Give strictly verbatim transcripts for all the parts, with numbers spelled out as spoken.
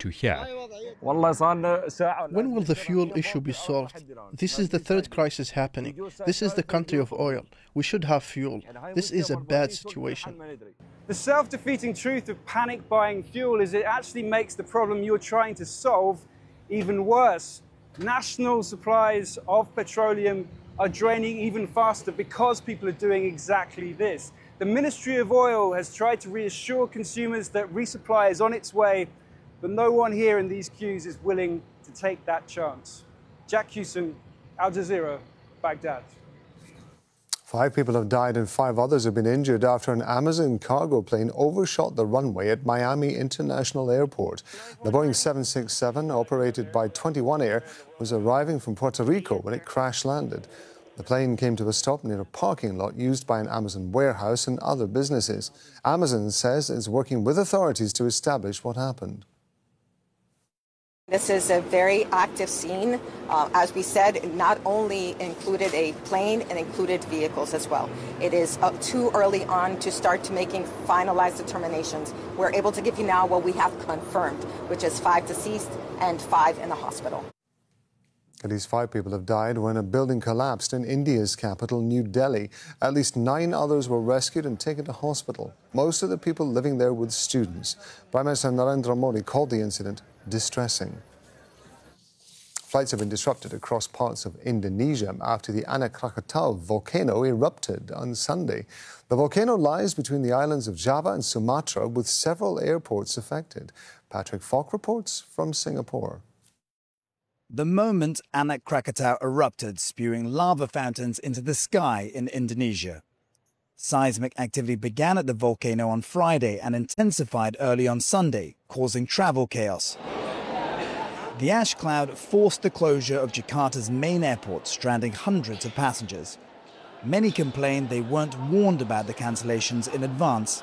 to here. When will the fuel issue be solved? This is the third crisis happening. This is the country of oil. We should have fuel. This is a bad situation. The self-defeating truth of panic buying fuel is it actually makes the problem you're trying to solve even worse. National supplies of petroleum are draining even faster because people are doing exactly this. The Ministry of Oil has tried to reassure consumers that resupply is on its way, but no one here in these queues is willing to take that chance. Jack Hewson, Al Jazeera, Baghdad. Five people have died and five others have been injured after an Amazon cargo plane overshot the runway at Miami International Airport. The Boeing seven sixty-seven, operated by twenty-one Air, was arriving from Puerto Rico when it crash-landed. The plane came to a stop near a parking lot used by an Amazon warehouse and other businesses. Amazon says it's working with authorities to establish what happened. This is a very active scene. Uh, as we said, it not only included a plane, it included vehicles as well. It is uh, too early on to start to making finalized determinations. We're able to give you now what we have confirmed, which is five deceased and five in the hospital. At least five people have died when a building collapsed in India's capital, New Delhi. At least nine others were rescued and taken to hospital. Most of the people living there were students. Prime Minister Narendra Modi called the incident distressing. Flights have been disrupted across parts of Indonesia after the Anak Krakatau volcano erupted on Sunday. The volcano lies between the islands of Java and Sumatra, with several airports affected. Patrick Falk reports from Singapore. The moment Anak Krakatau erupted, spewing lava fountains into the sky in Indonesia. Seismic activity began at the volcano on Friday and intensified early on Sunday, causing travel chaos. The ash cloud forced the closure of Jakarta's main airport, stranding hundreds of passengers. Many complained they weren't warned about the cancellations in advance.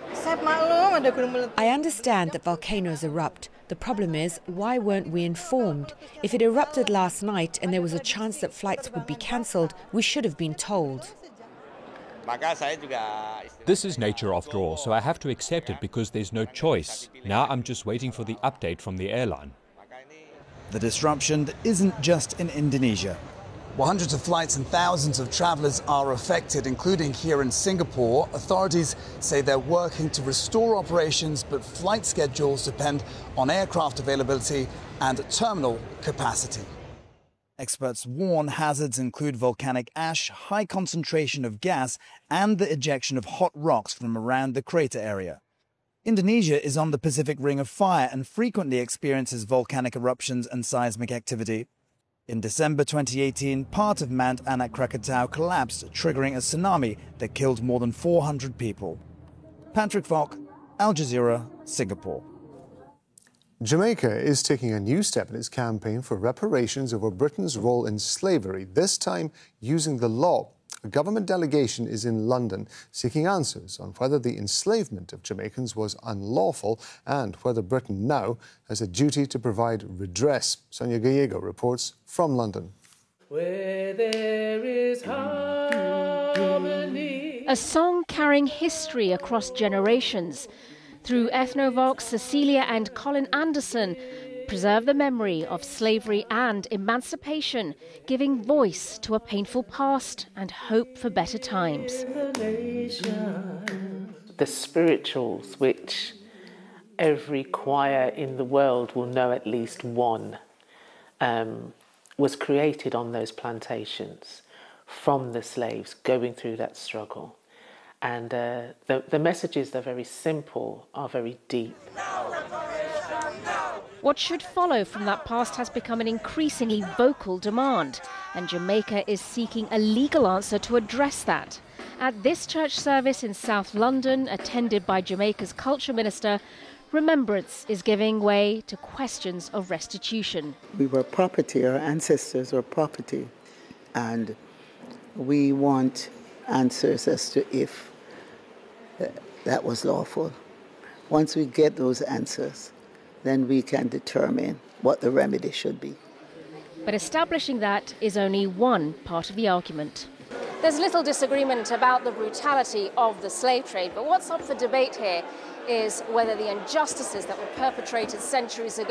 I understand that volcanoes erupt. The problem is, why weren't we informed? If it erupted last night and there was a chance that flights would be cancelled, we should have been told. This is nature after all, so I have to accept it because there's no choice. Now I'm just waiting for the update from the airline. The disruption isn't just in Indonesia. While hundreds of flights and thousands of travellers are affected, including here in Singapore, authorities say they're working to restore operations, but flight schedules depend on aircraft availability and terminal capacity. Experts warn hazards include volcanic ash, high concentration of gas, and the ejection of hot rocks from around the crater area. Indonesia is on the Pacific Ring of Fire and frequently experiences volcanic eruptions and seismic activity. In December twenty eighteen, part of Mount Anak Krakatau collapsed, triggering a tsunami that killed more than four hundred people. Patrick Falk, Al Jazeera, Singapore. Jamaica is taking a new step in its campaign for reparations over Britain's role in slavery, this time using the law. A government delegation is in London seeking answers on whether the enslavement of Jamaicans was unlawful and whether Britain now has a duty to provide redress. Sonia Gallego reports from London. Where there is harmony. A song carrying history across generations. Through Ethnovox, Cecilia and Colin Anderson preserve the memory of slavery and emancipation, giving voice to a painful past and hope for better times. The spirituals, which every choir in the world will know at least one, um, was created on those plantations from the slaves going through that struggle. And uh, the, the messages, they're very simple, are very deep. What should follow from that past has become an increasingly vocal demand, and Jamaica is seeking a legal answer to address that. At this church service in South London, attended by Jamaica's culture minister, remembrance is giving way to questions of restitution. We were property, our ancestors were property, and we want answers as to if that was lawful. Once we get those answers, then we can determine what the remedy should be. But establishing that is only one part of the argument. There's little disagreement about the brutality of the slave trade, but what's up for debate here is whether the injustices that were perpetrated centuries ago